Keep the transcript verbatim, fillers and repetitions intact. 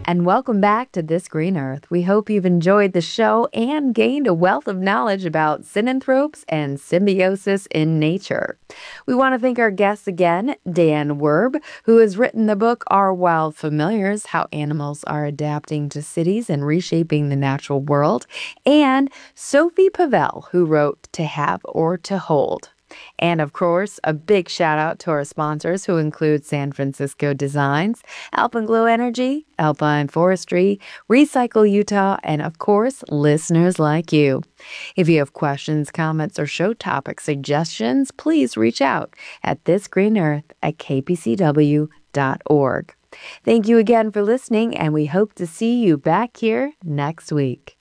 and welcome back to This Green Earth. We hope you've enjoyed the show and gained a wealth of knowledge about synanthropes and symbiosis in nature. We want to thank our guests again, Dan Werb, who has written the book Our Wild Familiars, How Animals Are Adapting to Cities and Reshaping the Natural World, and Sophie Pavel, who wrote To Have or to Hold. And of course, a big shout out to our sponsors who include San Francisco Designs, Alpenglow Energy, Alpine Forestry, Recycle Utah, and of course, listeners like you. If you have questions, comments, or show topic suggestions, please reach out at thisgreenearth at k p c w dot org. Thank you again for listening, and we hope to see you back here next week.